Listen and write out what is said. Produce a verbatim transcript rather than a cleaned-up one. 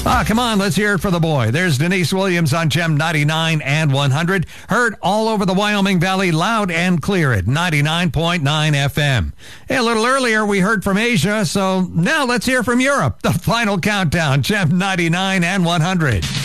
Ah, come on, let's hear it for the boy. There's Denise Williams on Gem ninety-nine and one hundred. Heard all over the Wyoming Valley, loud and clear at ninety-nine point nine F M. Hey, a little earlier, we heard from Asia, so now let's hear from Europe. The final countdown, Gem ninety-nine and one hundred.